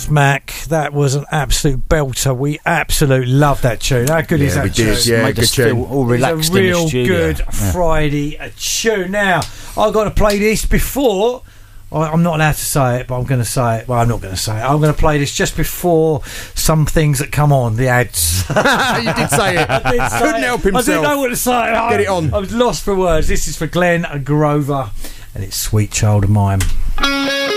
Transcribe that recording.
Mac. That was an absolute belter. We absolutely love that tune. How good is that we tune? did. Yeah, Made good us feel tune. all relaxed It's a real in the studio. good Friday tune. Now, I've got to play this before. I'm not allowed to say it, but I'm going to say it. Well, I'm not going to say it. I'm going to play this just before some things that come on, the ads. You did say it. Couldn't help himself. I didn't know what to say. Get it on. I was lost for words. This is for Glenn Grover, and it's Sweet Child of Mine.